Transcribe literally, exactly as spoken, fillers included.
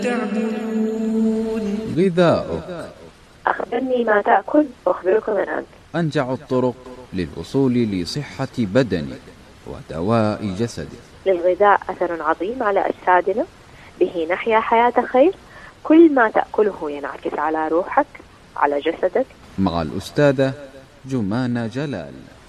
تعبدون. غذاؤك. أخبرني ما تأكل وأخبرك من أنت. أنجع الطرق للوصول لصحة بدنك ودواء جسدك. للغذاء أثر عظيم على أجسادنا، به نحيا حياة خير. كل ما تأكله ينعكس على روحك، على جسدك. مع الأستاذة جمانة جلال.